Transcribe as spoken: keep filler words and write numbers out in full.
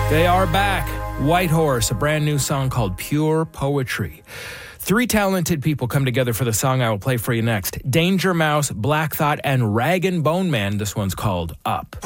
They are back. White Horse, a brand new song called Pure Poetry. Three talented people come together for the song I will play for you next. Danger Mouse, Black Thought, and Rag and Bone Man. This one's called Up.